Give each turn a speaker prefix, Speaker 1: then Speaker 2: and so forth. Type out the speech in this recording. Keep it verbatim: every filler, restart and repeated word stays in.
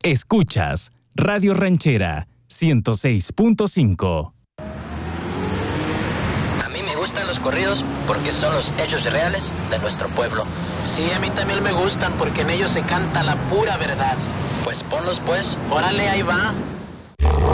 Speaker 1: Escuchas Radio Ranchera ciento seis punto cinco.
Speaker 2: A mí me gustan los corridos porque son los hechos reales de nuestro pueblo.
Speaker 3: Sí, a mí también me gustan porque en ellos se canta la pura verdad.
Speaker 2: Pues ponlos pues.
Speaker 3: Órale, ahí va.